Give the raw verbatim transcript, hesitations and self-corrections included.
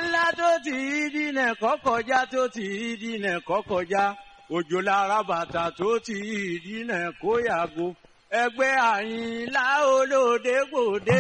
ńlá tó ti dínà kọ́kọ́já tó ti dínà kọ́kọ́já òjò lára bàtà tó ti dínà kó yàgò ẹgbẹ́ Àyìnlá Olóde gbòde.